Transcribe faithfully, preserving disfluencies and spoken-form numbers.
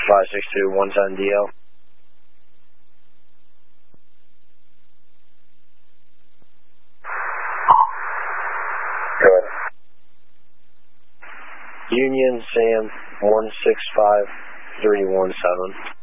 five six two, one ten D L. Go ahead. Union Sam one six five three one seven.